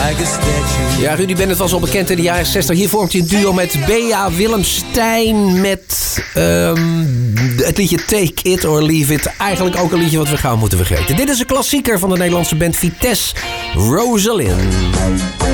like a statue. Ja, Rudy Bennett was al bekend in de jaren 60. Hier vormt hij een duo met Bea Willemstein met het liedje Take It or Leave It. Eigenlijk ook een liedje wat we gauw moeten vergeten. Dit is een klassieker van de Nederlandse band Vitesse, Rosalind.